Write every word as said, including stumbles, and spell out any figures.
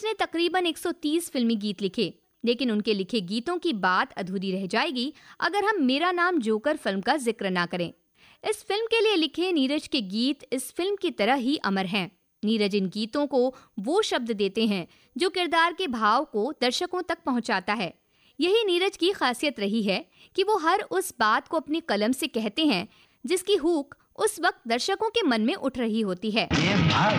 ने तकरीबन एक सौ तीस फिल्मी गीत लिखे, लेकिन उनके लिखे गीतों की बात अधूरी रह जाएगी अगर हम मेरा नाम जोकर फिल्म का जिक्र ना करें। इस फिल्म के लिए लिखे नीरज के गीत इस फिल्म की तरह ही अमर हैं। नीरज इन गीतों को वो शब्द देते हैं जो किरदार के भाव को दर्शकों तक पहुंचाता है। यही नीरज की खासियत रही है कि वो हर उस बात को अपनी कलम से कहते हैं जिसकी हुक उस वक्त दर्शकों के मन में उठ रही होती है।